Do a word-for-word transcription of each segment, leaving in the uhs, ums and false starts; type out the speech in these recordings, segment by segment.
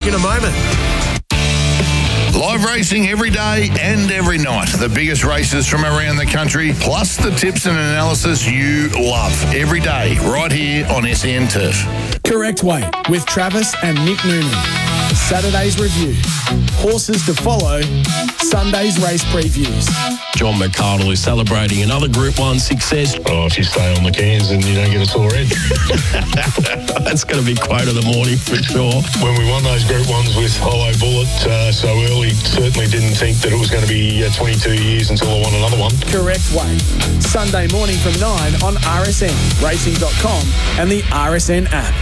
in a moment. Live racing every day and every night. The biggest races from around the country, plus the tips and analysis you love. Every day, right here on S E N Turf. Correct Weight with Travis and Nick Noonan. Saturday's review. Horses to follow. Sunday's race previews. John McCardle is celebrating another Group one success. Oh, if you stay on the cans and you don't get a sore head. That's going to be quote of the morning for sure. When we won those Group ones with Hollow Bullet uh, so early, certainly didn't think that it was going to be uh, twenty-two years until I won another one. Correct Weight. Sunday morning from nine on R S N, racing dot com and the R S N app.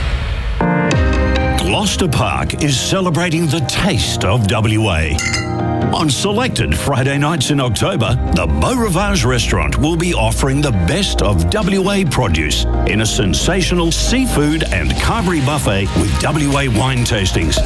Gloucester Park is celebrating the taste of W A. On selected Friday nights in October, the Beau Rivage restaurant will be offering the best of W A produce in a sensational seafood and carvery buffet with W A wine tastings.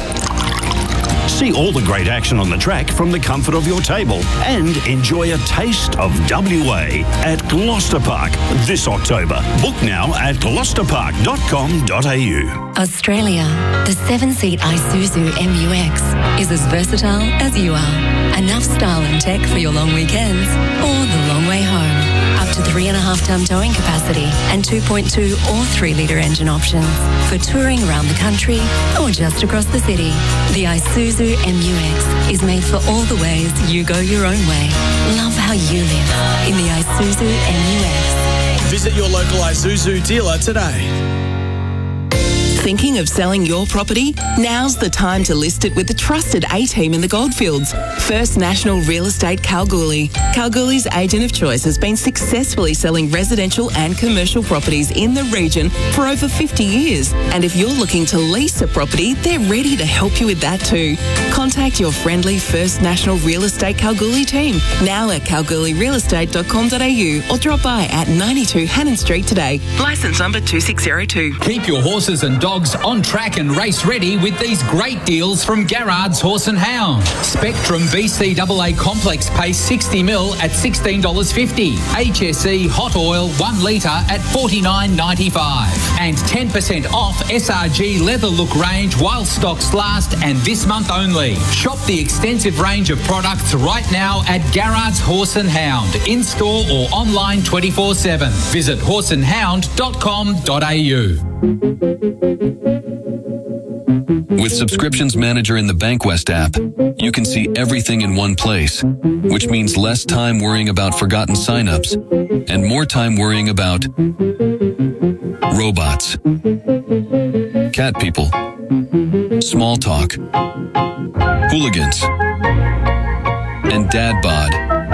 See all the great action on the track from the comfort of your table and enjoy a taste of W A at Gloucester Park this October. Book now at gloucester park dot com dot a u. Australia, the seven-seat Isuzu M U X is as versatile as you are. Enough style and tech for your long weekends or the long way home. Up to three and a half ton towing capacity and two point two or three litre engine options for touring around the country or just across the city. The Isuzu M U X is made for all the ways you go your own way. Love how you live in the Isuzu M U X. Visit your local Isuzu dealer today. Thinking of selling your property? Now's the time to list it with the trusted A-team in the Goldfields. First National Real Estate Kalgoorlie. Kalgoorlie's agent of choice has been successfully selling residential and commercial properties in the region for over fifty years. And if you're looking to lease a property, they're ready to help you with that too. Contact your friendly First National Real Estate Kalgoorlie team, now at kalgoorlie real estate dot com dot a u or drop by at ninety-two Hannon Street today. Licence number two six zero two. Keep your horses and dogs on track and race ready with these great deals from Garrard's Horse and Hound. Spectrum B C A A Complex pays sixty mil at sixteen dollars fifty. H S E Hot Oil one litre at forty-nine ninety-five. And ten percent off S R G Leather Look range while stocks last and this month only. Shop the extensive range of products right now at Garrard's Horse and Hound, in-store or online twenty-four seven. Visit horse and hound dot com dot a u. With Subscriptions Manager in the Bankwest app, you can see everything in one place, which means less time worrying about forgotten signups and more time worrying about robots, cat people, small talk, hooligans, and dad bod.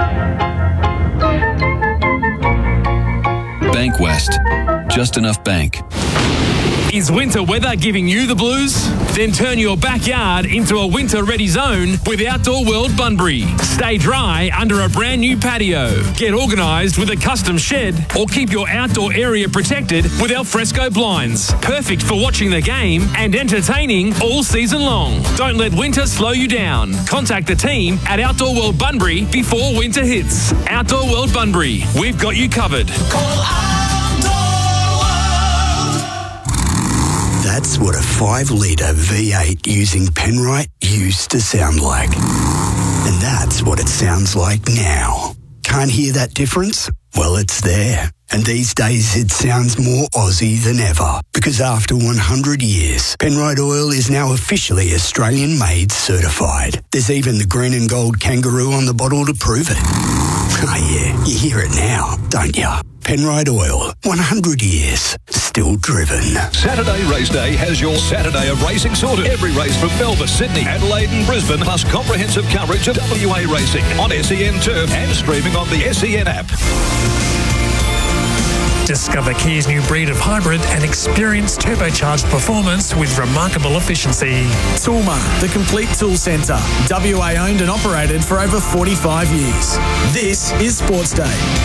Bankwest, just enough bank. Is winter weather giving you the blues? Then turn your backyard into a winter-ready zone with Outdoor World Bunbury. Stay dry under a brand new patio. Get organised with a custom shed or keep your outdoor area protected with alfresco blinds. Perfect for watching the game and entertaining all season long. Don't let winter slow you down. Contact the team at Outdoor World Bunbury before winter hits. Outdoor World Bunbury. We've got you covered. Call That's what a five litre V eight using Penrite used to sound like. And that's what it sounds like now. Can't hear that difference? Well, it's there. And these days it sounds more Aussie than ever. Because after one hundred years, Penrite Oil is now officially Australian-made certified. There's even the green and gold kangaroo on the bottle to prove it. Oh yeah, you hear it now, don't you? Penrite Oil, one hundred years, still driven. Saturday Race Day has your Saturday of racing sorted. Every race from Melbourne, Sydney, Adelaide and Brisbane, plus comprehensive coverage of W A racing on S E N Turf and streaming on the S E N app. Discover Kia's new breed of hybrid and experience turbocharged performance with remarkable efficiency. Toolmart, the complete tool centre. W A owned and operated for over forty-five years. This is Sports Day.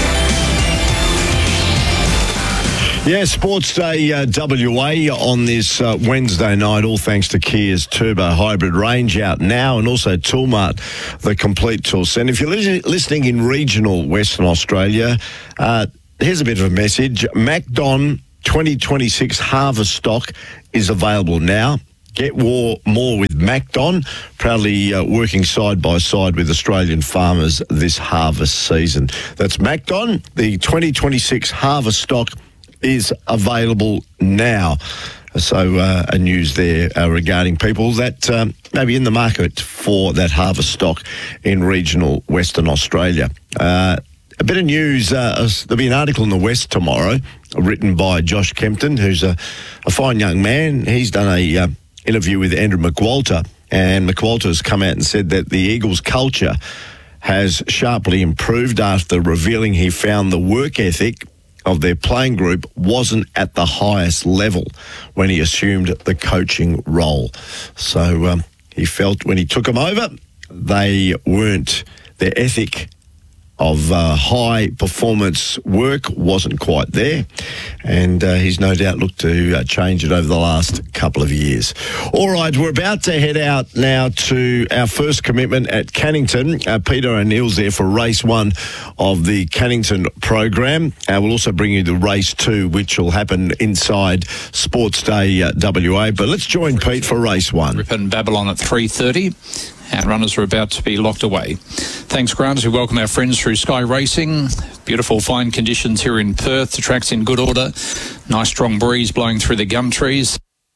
Yeah, Sports Day uh, W A on this uh, Wednesday night, all thanks to Kia's Turbo Hybrid range out now, and also Toolmart, the complete tool centre. If you're li- listening in regional Western Australia, uh, here's a bit of a message. MacDon twenty twenty-six harvest stock is available now. Get war more with MacDon, proudly uh, working side by side with Australian farmers this harvest season. That's MacDon. The twenty twenty-six harvest stock is available now. So uh, a news there uh, regarding people that um, may be in the market for that harvest stock in regional Western Australia. Uh, a bit of news, uh, there'll be an article in the West tomorrow written by Josh Kempton, who's a, a fine young man. He's done a uh, interview with Andrew McWalter, and McWalter's come out and said that the Eagles' culture has sharply improved after revealing he found the work ethic of their playing group wasn't at the highest level when he assumed the coaching role. So um, he felt when he took them over, they weren't, their ethic of uh, high performance work wasn't quite there, and uh, he's no doubt looked to uh, change it over the last couple of years. All right, we're about to head out now to our first commitment at Cannington. Uh, Peter O'Neill's there for race one of the Cannington program. Uh, we'll also bring you to race two, which will happen inside Sports Day uh, W A. But let's join Pete for race one. Ripon Babylon at three thirty. And runners are about to be locked away. Thanks, Grant. We welcome our friends through Sky Racing. Beautiful, fine conditions here in Perth. The track's in good order. Nice, strong breeze blowing through the gum trees.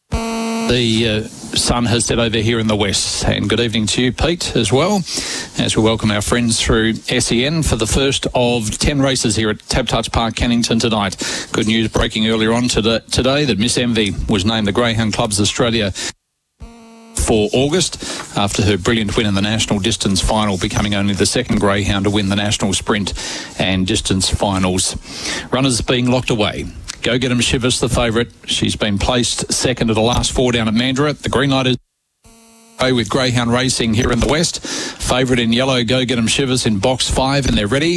The uh, sun has set over here in the west. And good evening to you, Pete, as well, as we welcome our friends through S E N for the first of ten races here at Tabtouch Park, Cannington tonight. Good news breaking earlier on today that Miss Envy was named the Greyhound Clubs Australia for August after her brilliant win in the national distance final, becoming only the second greyhound to win the national sprint and distance finals. Runners being locked away. Go Get 'em Shivers, the favourite. She's been placed second of the last four down at Mandurah. The green light is with Greyhound Racing here in the west. Favourite in yellow, Go Get 'em Shivers in box five, and they're ready.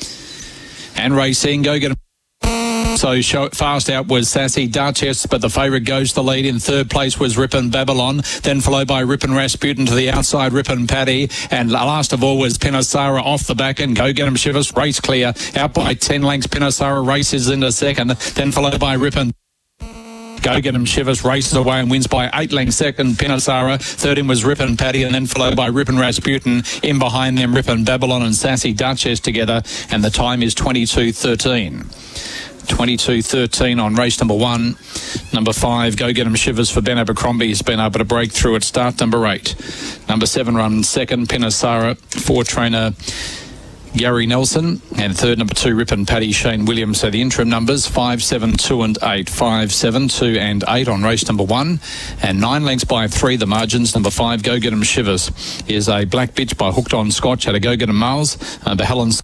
And racing, Go Get 'em. So show, fast out was Sassy Duchess, but the favourite goes the lead. In third place was Ripon Babylon, then followed by Ripon Rasputin to the outside, Ripon Paddy, and last of all was Pinasara off the back, and Go Get 'em Shivers race clear. Out by ten lengths, Pinasara races into second, then followed by Ripon. Go Get 'em Shivers races away and wins by eight lengths second, Pinasara. Third in was Ripon Paddy, and then followed by Ripon Rasputin. In behind them, Ripon Babylon and Sassy Duchess together, and the time is twenty-two thirteen. twenty-two thirteen on race number one. Number five, Go Get 'em Shivers for Ben Abercrombie, has been able to break through at start number eight. Number seven runs second, Pinasara, four trainer Gary Nelson, and third number two, Ripon Paddy, Shane Williams. So the interim numbers five, seven, two and eight. five, seven, two and eight on race number one, and nine lengths by three the margins. Number five, Go Get 'em Shivers is a black bitch by Hooked on Scotch at a Go Get 'em Miles. Uh, the Helen's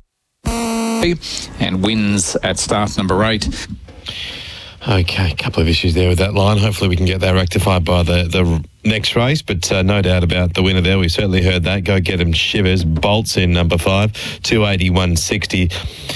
and wins at start number eight. Okay, a couple of issues there with that line. Hopefully we can get that rectified by the, the next race, but uh, no doubt about the winner there. We certainly heard that. Go Get 'em Shivers. Bolts in number five, two eighty, one sixty.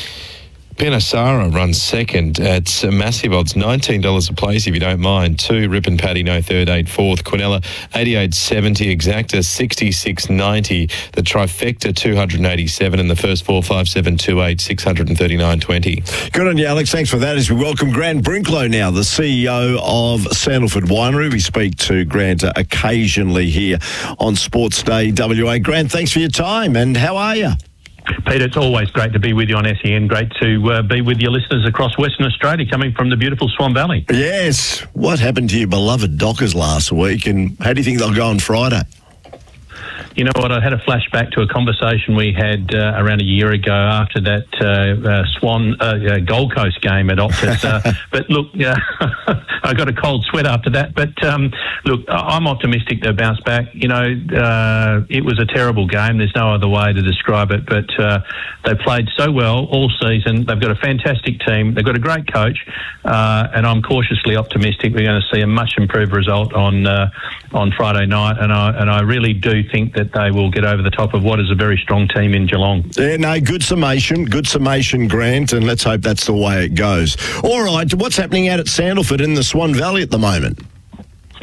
Pinasara runs second at massive odds, nineteen dollars a place if you don't mind. Two, Ripon Paddy, no third, eight fourth. Quinella, eighty-eight seventy. Exacta, sixty-six ninety. The trifecta, two eighty-seven. And the first four, five, seven, two, eight, six thirty-nine twenty. Good on you, Alex. Thanks for that. As we welcome Grant Brinklow now, the C E O of Sandalford Winery. We speak to Grant occasionally here on Sports Day W A. Grant, thanks for your time, and how are you? Peter, it's always great to be with you on S E N. Great to uh, be with your listeners across Western Australia, coming from the beautiful Swan Valley. Yes. What happened to your beloved Dockers last week, and how do you think they'll go on Friday? You know what, I had a flashback to a conversation we had uh, around a year ago after that uh, uh, Swan uh, uh, Gold Coast game at Optus. Uh, but look, uh, I got a cold sweat after that. But um, look, I'm optimistic they'll bounce back. You know, uh, it was a terrible game. There's no other way to describe it. But uh, they played so well all season. They've got a fantastic team. They've got a great coach. Uh, and I'm cautiously optimistic we're going to see a much improved result on uh, on Friday night. And I, and I really do think that they will get over the top of what is a very strong team in Geelong. Yeah, no, good summation. Good summation, Grant, and let's hope that's the way it goes. All right, what's happening out at Sandalford in the Swan Valley at the moment?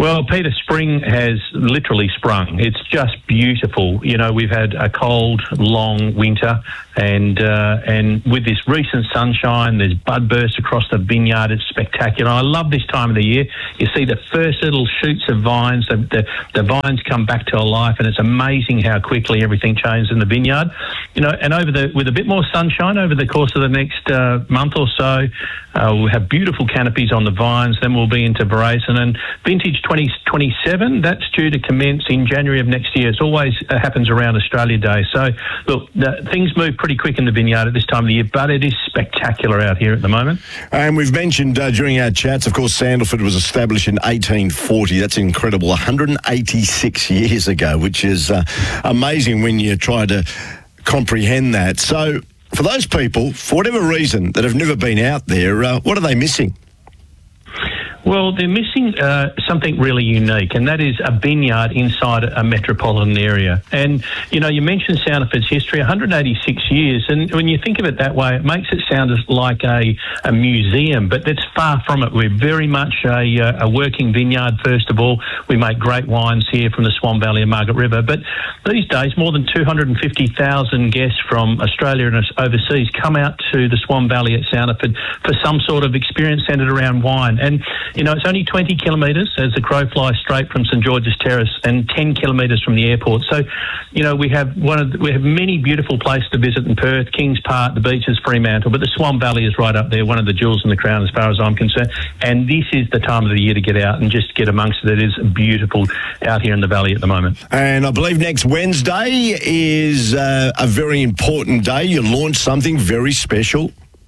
Well, Peter, spring has literally sprung. It's just beautiful. You know, we've had a cold, long winter, and uh, and with this recent sunshine, there's bud bursts across the vineyard. It's spectacular. I love this time of the year. You see the first little shoots of vines. The, the, the vines come back to life, and it's amazing how quickly everything changes in the vineyard. You know, and over the with a bit more sunshine over the course of the next uh, month or so, uh, we'll have beautiful canopies on the vines. Then we'll be into veraison and vintage twenty twenty-seven. That's due to commence in January of next year. It always uh, happens around Australia Day. So, look, the, things move pretty quick in the vineyard at this time of the year, but it is spectacular out here at the moment. And we've mentioned uh, during our chats, of course, Sandalford was established in eighteen forty. That's incredible, one hundred eighty-six years ago, which is uh, amazing when you try to comprehend that. So, for those people, for whatever reason, that have never been out there, uh, what are they missing? Well, they're missing uh, something really unique, and that is a vineyard inside a metropolitan area. And, you know, you mentioned Sandalford's history, one hundred eighty-six years, and when you think of it that way, it makes it sound like a, a museum, but that's far from it. We're very much a, a working vineyard, first of all. We make great wines here from the Swan Valley and Margaret River, but these days, more than two hundred fifty thousand guests from Australia and overseas come out to the Swan Valley at Sandalford for some sort of experience centred around wine. And you know, it's only twenty kilometres as the crow flies straight from St George's Terrace and ten kilometres from the airport. So, you know, we have one of the, we have many beautiful places to visit in Perth, Kings Park, the beaches, Fremantle, but the Swan Valley is right up there, one of the jewels in the crown as far as I'm concerned. And this is the time of the year to get out and just get amongst it. It is beautiful out here in the valley at the moment. And I believe next Wednesday is uh, a very important day. You launch something very special.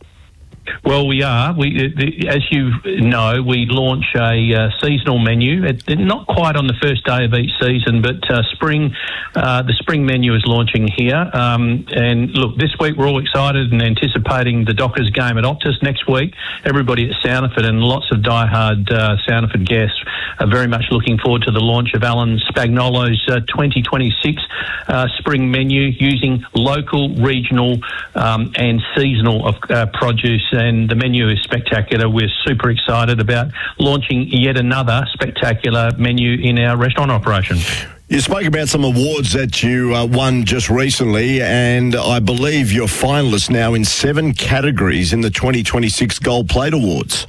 Well, we are. We, the, as you know, we launch a uh, seasonal menu. It, not quite on the first day of each season, but uh, spring. Uh, the spring menu is launching here. Um, and look, this week we're all excited and anticipating the Dockers game at Optus. Next week, everybody at Sandalford and lots of diehard uh, Sandalford guests are very much looking forward to the launch of Alan Spagnolo's uh, twenty twenty-six uh, spring menu using local, regional, um, and seasonal of uh, produce. And the menu is spectacular. We're super excited about launching yet another spectacular menu in our restaurant operation. You spoke about some awards that you uh, won just recently, and I believe you're finalists now in seven categories in the twenty twenty-six Gold Plate Awards.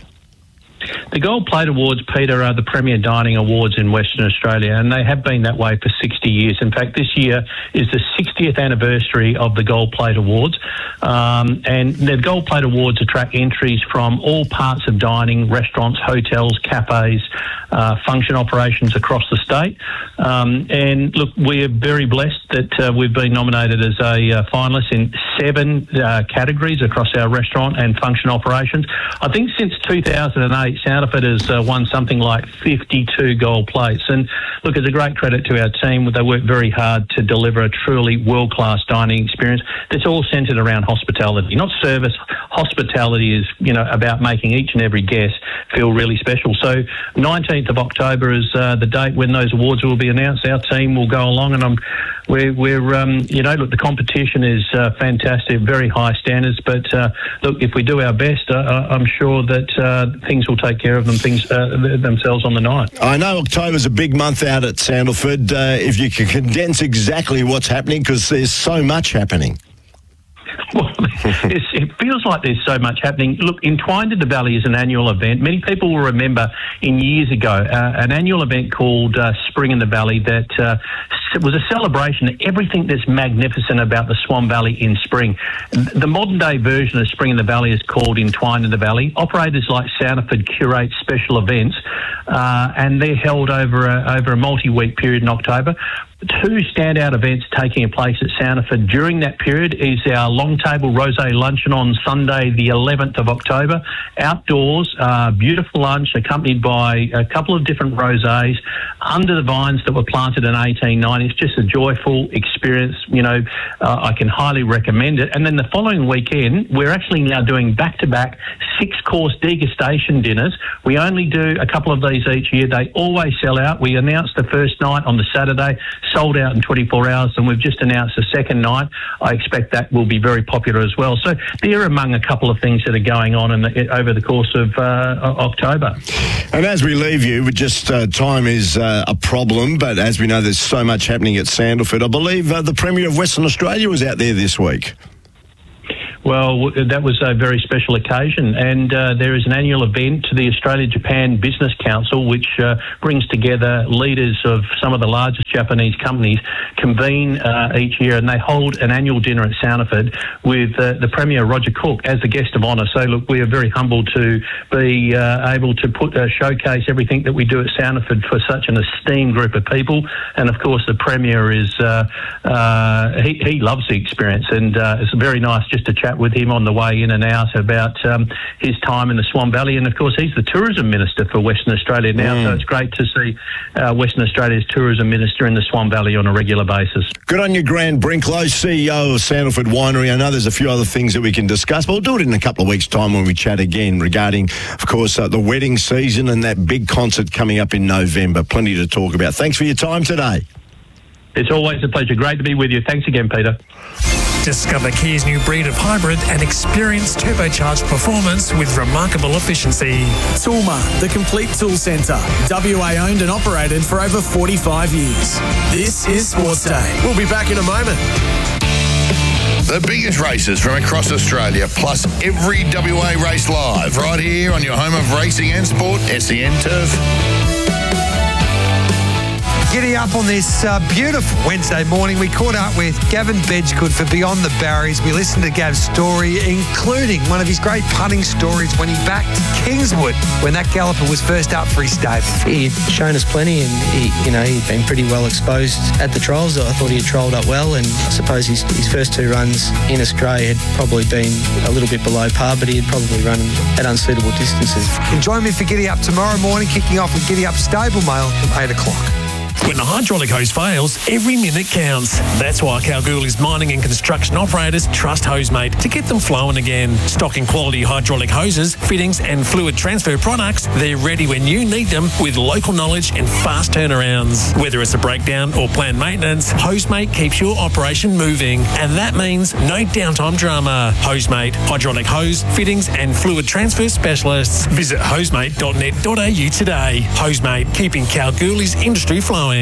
The Gold Plate Awards, Peter, are the premier dining awards in Western Australia, and they have been that way for sixty years. In fact, this year is the sixtieth anniversary of the Gold Plate Awards. Um, and the Gold Plate Awards attract entries from all parts of dining, restaurants, hotels, cafes, uh, function operations across the state. Um, and look, we're very blessed that uh, we've been nominated as a uh, finalist in seven uh, categories across our restaurant and function operations. I think since two thousand eight, Sandalford has uh, won something like fifty-two gold plates. And look, it's a great credit to our team. They work very hard to deliver a truly world-class dining experience that's all centred around hospitality, not service. Hospitality is, you know, about making each and every guest feel really special. So nineteenth of October is uh, the date when those awards will be announced. Our team will go along, and I'm, we're, we're um, you know, look, the competition is uh, fantastic, very high standards. But uh, look, if we do our best, uh, I'm sure that uh, things will take care of them things uh, themselves on the night. I know October's a big month out at Sandalford. Uh, if you could condense exactly what's happening, because there's so much happening. Well, it's, it feels like there's so much happening. Look, Entwined in the Valley is an annual event. Many people will remember in years ago uh, an annual event called uh, Spring in the Valley that uh, was a celebration of everything that's magnificent about the Swan Valley in spring. The modern-day version of Spring in the Valley is called Entwined in the Valley. Operators like Sandalford curate special events, uh, and they're held over a, over a multi-week period in October. Two standout events taking place at Sandalford during that period is our long table rosé luncheon on Sunday the eleventh of October. Outdoors, uh, beautiful lunch accompanied by a couple of different rosés under the vines that were planted in eighteen ninety. nine. It's just a joyful experience. You know, uh, I can highly recommend it. And then the following weekend, we're actually now doing back-to-back six-course degustation dinners. We only do a couple of these each year. They always sell out. We announced the first night on the Saturday, sold out in twenty-four hours, and we've just announced the second night. I expect that will be very popular as well. So they're among a couple of things that are going on in the, over the course of uh, October. And as we leave you, just uh, time is uh, a problem, but as we know, there's so much happening at Sandalford. I believe uh, the Premier of Western Australia was out there this week. Well, that was a very special occasion, and uh, there is an annual event to the Australia-Japan Business Council, which uh, brings together leaders of some of the largest Japanese companies, convene uh, each year, and they hold an annual dinner at Sandalford with uh, the Premier, Roger Cook, as the guest of honour. So, look, we are very humbled to be uh, able to put uh, showcase everything that we do at Sandalford for such an esteemed group of people. And, of course, the Premier is, uh, uh, he, he loves the experience, and uh, it's very nice just to chat with him on the way in and out about um, his time in the Swan Valley. And, of course, he's the Tourism Minister for Western Australia now, mm. so it's great to see uh, Western Australia's Tourism Minister in the Swan Valley on a regular basis. Good on you, Grant Brinklow, C E O of Sandalford Winery. I know there's a few other things that we can discuss, but we'll do it in a couple of weeks' time when we chat again regarding, of course, uh, the wedding season and that big concert coming up in November. Plenty to talk about. Thanks for your time today. It's always a pleasure. Great to be with you. Thanks again, Peter. Discover Kia's new breed of hybrid and experience turbocharged performance with remarkable efficiency. Toolmart, the complete tool centre. W A owned and operated for over forty-five years. This is Sports Day. We'll be back in a moment. The biggest races from across Australia, plus every W A race live, right here on your home of racing and sport, S E N Turf. Giddy up on this uh, beautiful Wednesday morning. We caught up with Gavin Bedgegood for Beyond the Barriers. We listened to Gav's story, including one of his great punting stories when he backed Kingswood when that galloper was first up for his stable. He'd shown us plenty, and he, you know, he'd been pretty well exposed at the trials. I thought he had trialled up well, and I suppose his, his first two runs in Australia had probably been a little bit below par, but he had probably run at unsuitable distances. And join me for Giddy Up tomorrow morning, kicking off with Giddy Up Stable Mail from eight o'clock. When the hydraulic hose fails, every minute counts. That's why Kalgoorlie's mining and construction operators trust Hosemate to get them flowing again. Stocking quality hydraulic hoses, fittings and fluid transfer products, they're ready when you need them with local knowledge and fast turnarounds. Whether it's a breakdown or planned maintenance, Hosemate keeps your operation moving. And that means no downtime drama. Hosemate, hydraulic hose, fittings and fluid transfer specialists. Visit hosemate dot net dot a u today. Hosemate, keeping Kalgoorlie's industry flowing.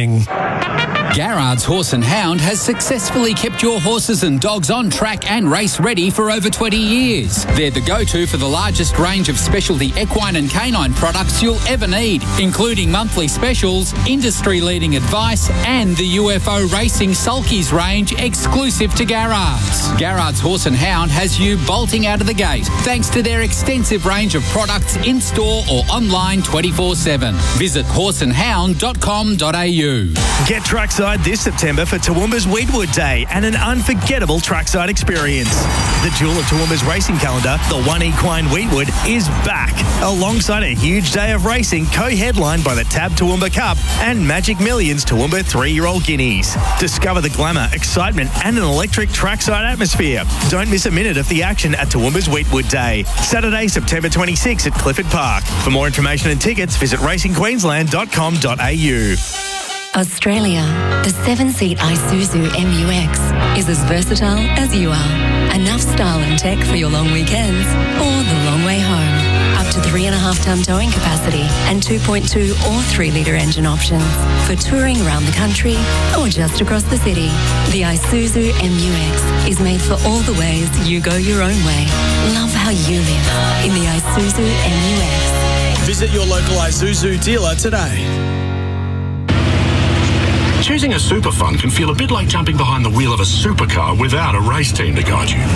Garrard's Horse and Hound has successfully kept your horses and dogs on track and race ready for over twenty years. They're the go-to for the largest range of specialty equine and canine products you'll ever need, including monthly specials, industry-leading advice, and the U F O Racing Sulkies range exclusive to Garrard's. Garrard's Horse and Hound has you bolting out of the gate thanks to their extensive range of products in-store or online twenty-four seven. Visit horse and hound dot com dot a u. Get trackside this September for Toowoomba's Weedwood Day and an unforgettable trackside experience. The jewel of Toowoomba's racing calendar, the One Equine Weedwood, is back alongside a huge day of racing co-headlined by the Tab Toowoomba Cup and Magic Millions Toowoomba three-year-old guineas. Discover the glamour, excitement and an electric trackside atmosphere. Don't miss a minute of the action at Toowoomba's Weedwood Day. Saturday, September twenty-sixth at Clifford Park. For more information and tickets, visit racing queensland dot com dot a u. Australia, the seven-seat Isuzu M U X is as versatile as you are. Enough style and tech for your long weekends or the long way home. Up to three and a half ton towing capacity and two point two or three litre engine options for touring around the country or just across the city. The Isuzu M U X is made for all the ways you go your own way. Love how you live in the Isuzu M U X. Visit your local Isuzu dealer today. Choosing a super fund can feel a bit like jumping behind the wheel of a supercar without a race team to guide you.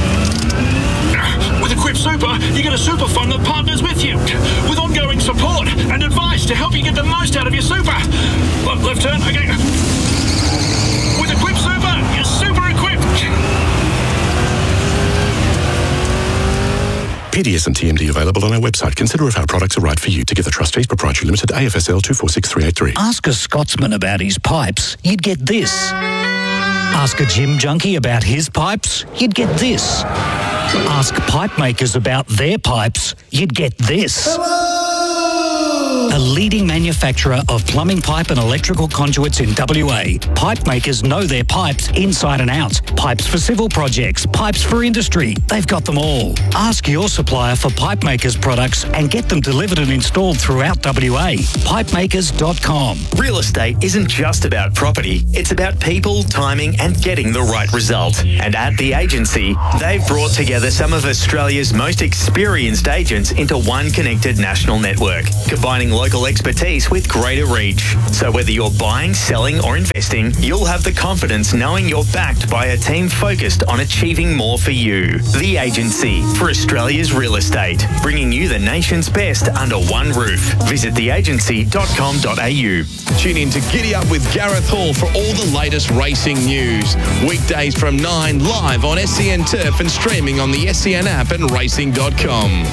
With Equip Super, you get a super fund that partners with you, with ongoing support and advice to help you get the most out of your super. Left turn, okay. With Equip Super, you're super equipped. P D S and T M D available on our website. Consider if our products are right for you. Together Trustees Proprietary Limited, A F S L two four six three eight three. Ask a Scotsman about his pipes, you'd get this. Ask a gym junkie about his pipes, you'd get this. Ask pipe makers about their pipes, you'd get this. A leading manufacturer of plumbing pipe and electrical conduits in W A. Pipe makers know their pipes inside and out. Pipes for civil projects, pipes for industry. They've got them all. Ask your supplier for pipe makers products and get them delivered and installed throughout W A. pipe makers dot com. Real estate isn't just about property. It's about people, timing and getting the right result. And at The Agency, they've brought together some of Australia's most experienced agents into one connected national network, combining local expertise with greater reach. So whether you're buying, selling or investing, you'll have the confidence knowing you're backed by a team focused on achieving more for you. The Agency for Australia's real estate, bringing you the nation's best under one roof. Visit the agency dot com dot a u. Tune in to Giddy Up with Gareth Hall for all the latest racing news. Weekdays from nine, live on S E N Turf and streaming on the S E N app and racing dot com.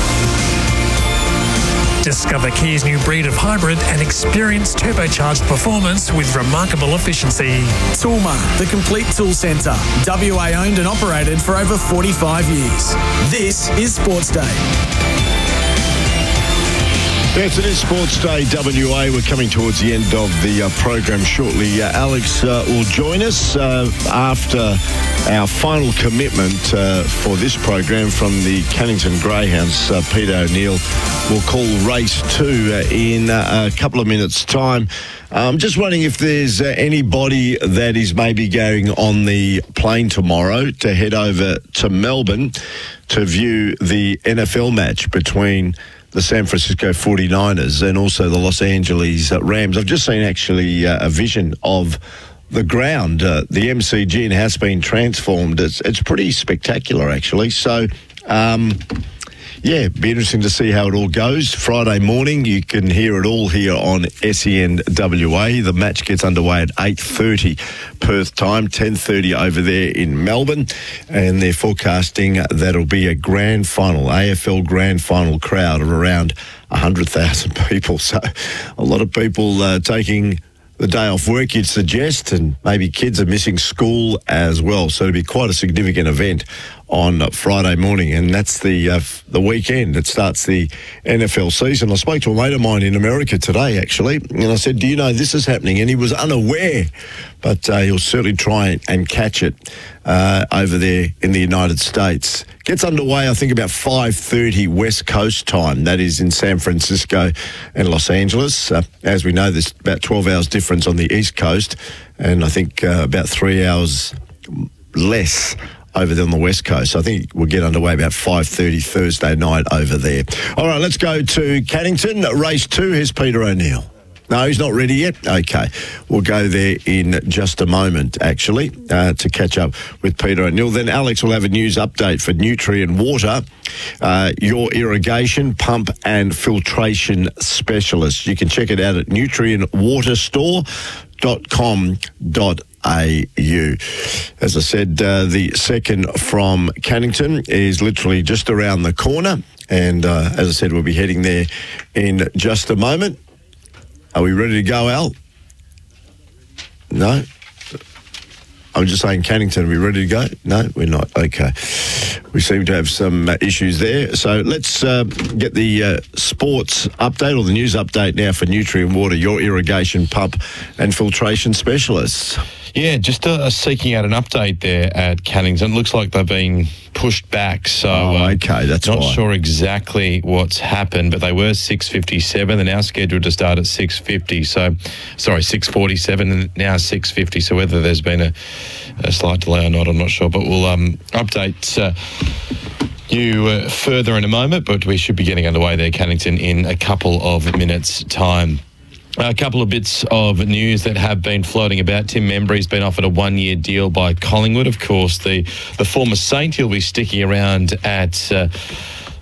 Discover Kia's new breed of hybrid and experience turbocharged performance with remarkable efficiency. Toolmart, the complete tool centre. W A owned and operated for over forty-five years. This is Sports Day. Yes, it is Sports Day W A. We're coming towards the end of the uh, program shortly. Uh, Alex uh, will join us uh, after our final commitment uh, for this program from the Cannington Greyhounds. Uh, Peter O'Neill will call race two uh, in uh, a couple of minutes' time. I'm just wondering if there's uh, anybody that is maybe going on the plane tomorrow to head over to Melbourne to view the N F L match between the San Francisco forty-niners and also the Los Angeles Rams. I've just seen actually uh, a vision of the ground. Uh, the M C G has been transformed. It's, it's pretty spectacular, actually. So, um, yeah, be interesting to see how it all goes. Friday morning, you can hear it all here on S E N W A. The match gets underway at eight thirty Perth time, ten thirty over there in Melbourne, and they're forecasting that it'll be a grand final, A F L grand final crowd of around one hundred thousand people. So a lot of people uh, taking the day off work, you'd suggest, and maybe kids are missing school as well. So it'll be quite a significant event on Friday morning, and that's the uh, the weekend. It starts the N F L season. I spoke to a mate of mine in America today, actually, and I said, do you know this is happening? And he was unaware, but uh, he'll certainly try and catch it uh, over there in the United States. Gets underway, I think, about five thirty West Coast time. That is in San Francisco and Los Angeles. Uh, as we know, there's about twelve hours difference on the East Coast, and I think uh, about three hours less over there on the West Coast. So I think we'll get underway about five thirty Thursday night over there. All right, let's go to Cannington. Race two, here's Peter O'Neill. No, he's not ready yet? Okay. We'll go there in just a moment, actually, uh, to catch up with Peter O'Neill. Then Alex will have a news update for Nutrien Water, uh, your irrigation, pump and filtration specialist. You can check it out at nutrien water store dot com dot a u. As I said, uh, the second from Cannington is literally just around the corner. And uh, as I said, we'll be heading there in just a moment. Are we ready to go, Al? No? I'm just saying Cannington, are we ready to go? No, we're not. Okay. We seem to have some uh, issues there. So let's uh, get the uh, sports update or the news update now for Nutrien Water, your irrigation pump and filtration specialists. Yeah, just uh, seeking out an update there at Cannington. Looks like they've been pushed back, so oh, okay, that's not why. sure exactly what's happened, but they were six fifty-seven. They're now scheduled to start at six fifty. So, sorry, six forty-seven and now six fifty. So whether there's been a, a slight delay or not, I'm not sure. But we'll um, update uh, you uh, further in a moment. But we should be getting underway there, Cannington, in a couple of minutes' time. A couple of bits of news that have been floating about. Tim Membry's been offered a one-year deal by Collingwood. Of course, the, the former Saint, he'll be sticking around at uh,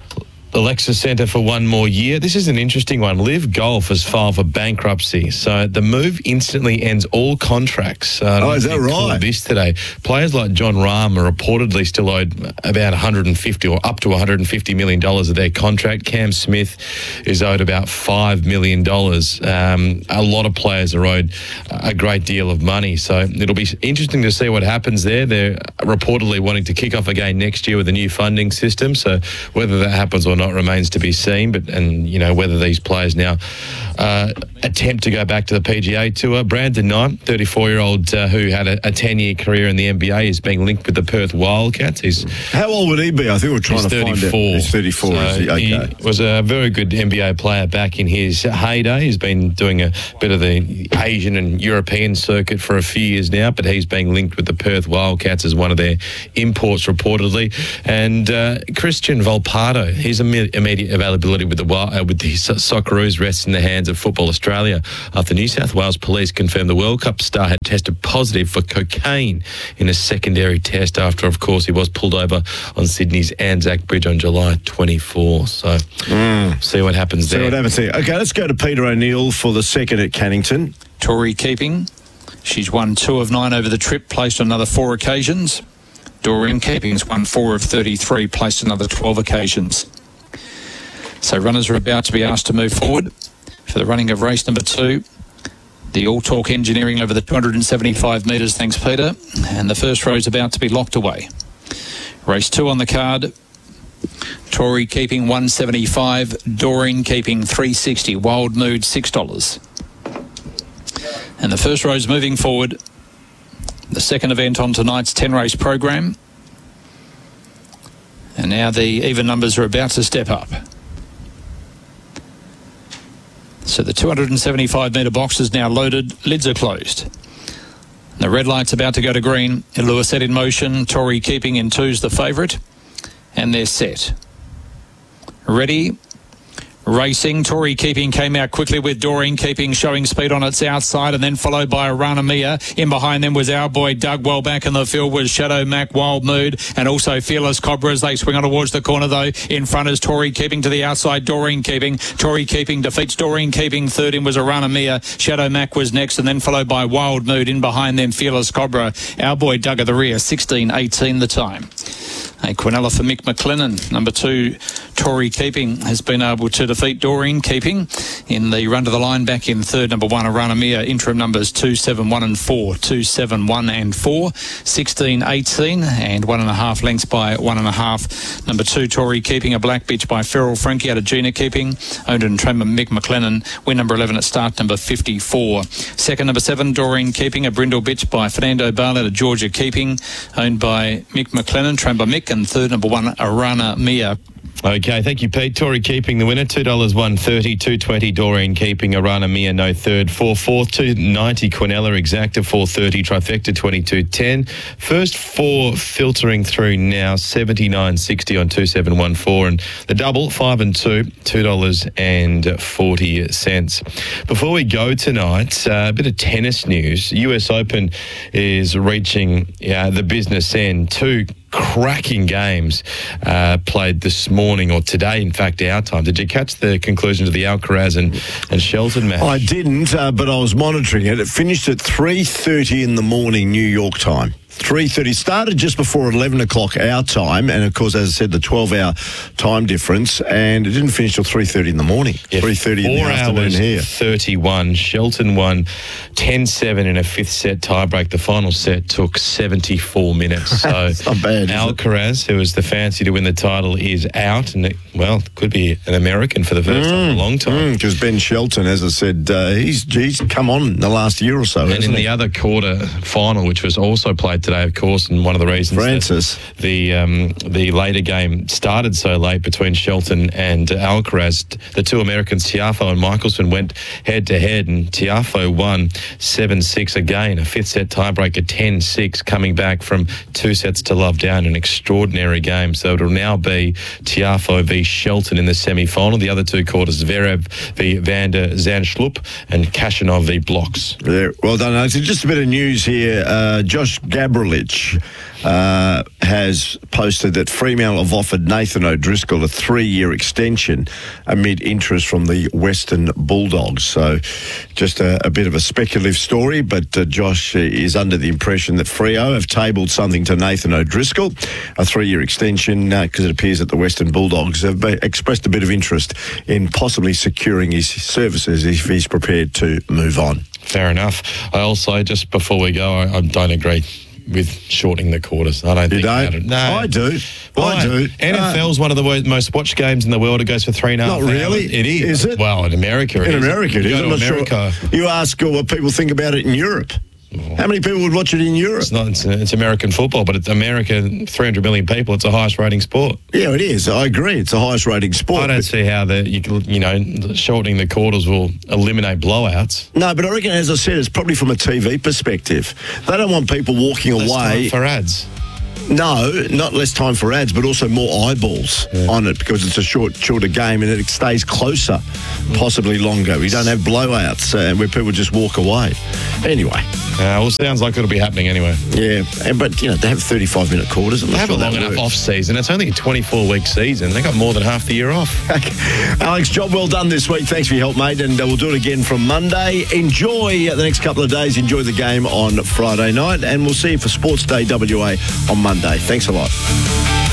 the Lexus Centre for one more year. This is an interesting one. Liv Golf has filed for bankruptcy, so the move instantly ends all contracts. Uh, oh, is that right? This today, players like John Rahm are reportedly still owed about one hundred fifty or up to one hundred fifty million dollars of their contract. Cam Smith is owed about five million dollars. Um, a lot of players are owed a great deal of money, so it'll be interesting to see what happens there. They're reportedly wanting to kick off again next year with a new funding system, so whether that happens or not remains to be seen. But and you know whether these players now uh, attempt to go back to the P G A Tour. Brandon Knight, thirty-four-year-old uh, who had a ten-year career in the N B A, is being linked with the Perth Wildcats. He's how old would he be? I think we're trying to find thirty-four. out. He's thirty-four. So is he? Okay. He was a very good N B A player back in his heyday. He's been doing a bit of the Asian and European circuit for a few years now, but he's being linked with the Perth Wildcats as one of their imports reportedly. And uh, Christian Volpato, his immediate availability with the uh, with the Socceroos rests in the hands of Football Australia after New South Wales Police confirmed the World Cup star had tested positive for cocaine in a secondary test after, of course, he was pulled over on Sydney's Anzac Bridge on July twenty-fourth. So, mm. see what happens see there. See what happens there. Okay, let's go to Peter O'Neill for the second at Cannington. Tori Keeping. She's won two of nine over the trip, placed on another four occasions. Doreen Keeping's won four of thirty-three, placed another twelve occasions. So runners are about to be asked to move forward for the running of race number two. The All Talk Engineering over the two hundred seventy-five metres, thanks Peter. And the first row is about to be locked away. Race two on the card. Tori Keeping one seventy-five, Doreen Keeping three sixty, Wild Mood six dollars. And the first row is moving forward. The second event on tonight's ten race program. And now the even numbers are about to step up. So the two hundred seventy-five metre box is now loaded, lids are closed. The red light's about to go to green. Lewis set in motion, Tori Keeping in two's the favourite. And they're set. Ready? Racing. Tori Keeping came out quickly with Doreen Keeping showing speed on its outside, and then followed by Arana Mia. In behind them was our boy Doug. Well back in the field was Shadow Mac, Wild Mood, and also Fearless Cobra as they swing on towards the corner though. In front is Tori Keeping to the outside, Doreen Keeping. Tori Keeping defeats Doreen Keeping. Third in was Arana Mia. Shadow Mac was next, and then followed by Wild Mood. In behind them Fearless Cobra. Our boy Doug at the rear, sixteen eighteen the time. A Quinella for Mick McLennan. Number two, Tori Keeping, has been able to defeat Doreen Keeping in the run to the line. Back in third, number one, Arana Mia. Interim numbers two, seven, one and four. two, seven, one and four. sixteen, eighteen and one and a half lengths by one and a half. Number two, Tori Keeping, a Black Bitch by Feral Frankie out of Gina Keeping. Owned and trained by Mick McLennan. Win number eleven at start number fifty-four. Second, number seven, Doreen Keeping, a Brindle Bitch by Fernando Bale out of Georgia Keeping. Owned by Mick McLennan, trained by Mick. And third, number one, Arana Mia. Okay, thank you, Pete. Tori Keeping the winner, two dollars one thirty, two twenty Doreen Keeping, Arana Mia no third, four four, two ninety Quinella Exacta, four thirty Trifecta, twenty-two ten. First four filtering through now, seventy-nine sixty on two seven one four, and the double, five and two, two dollars forty. Before we go tonight, uh, a bit of tennis news. U S Open is reaching uh, the business end. Two cracking games uh, played this morning, or today, in fact, our time. Did you catch the conclusion to the Alcaraz and, and Shelton match? I didn't, uh, but I was monitoring it. It finished at three thirty in the morning, New York time. three thirty started just before eleven o'clock our time, and of course, as I said, the twelve hour time difference, and it didn't finish till three thirty in the morning. Yeah, three thirty in the afternoon here. thirty-one. Shelton won ten seven in a fifth set tiebreak. The final set took seventy-four minutes. So it's not bad. Alcaraz, who was the fancy to win the title, is out, and it, well, could be an American for the first mm, time in a long time. Because mm, Ben Shelton, as I said, uh, he's he's come on in the last year or so. And in he? the other quarter final, which was also played today, of course, and one of the reasons Francis. that the um, the later game started so late between Shelton and Alcaraz, the two Americans, Tiafoe and Michelson, went head to head, and Tiafoe won seven six again, a fifth set tiebreaker, ten six, coming back from two sets to love down, an extraordinary game. So it'll now be Tiafoe v Shelton in the semi-final. The other two quarters, Zverev v Van der Zandschulp and Khachanov v Blocks. Yeah, well done, Alex. Just a bit of news here. Uh, Josh Gab Sabrelich uh, has posted that Fremantle have offered Nathan O'Driscoll a three-year extension amid interest from the Western Bulldogs. So just a, a bit of a speculative story, but uh, Josh is under the impression that Freo have tabled something to Nathan O'Driscoll, a three-year extension, because uh, it appears that the Western Bulldogs have expressed a bit of interest in possibly securing his services if he's prepared to move on. Fair enough. I also, just before we go, I, I don't agree with shortening the quarters. I don't you think don't? about it. No, I do. Why? I do. N F L's uh, one of the wo- most watched games in the world. It goes for three and a half. Not really. Hours. It is. Is it? Well, in America, it in is. America, it you is. go I'm to not America. Sure. You ask what people think about it in Europe. How many people would watch it in Europe? It's not. It's, it's American football, but it's America. three hundred million people. It's the highest rating sport. Yeah, it is. I agree. It's the highest rating sport. I don't see how the you, you know shortening the quarters will eliminate blowouts. No, but I reckon, as I said, it's probably from a T V perspective. They don't want people walking Less away time for ads. No, not less time for ads, but also more eyeballs yeah. on it because it's a short, shorter game and it stays closer, possibly longer. We don't have blowouts uh, where people just walk away. Anyway. Uh, well, sounds like it'll be happening anyway. Yeah, and, but, you know, they have thirty-five minute quarters. They have sure a long enough works. off-season. It's only a twenty-four week season. They got more than half the year off. Alex, job well done this week. Thanks for your help, mate, and uh, we'll do it again from Monday. Enjoy the next couple of days. Enjoy the game on Friday night, and we'll see you for Sports Day W A on Monday. Thanks a lot.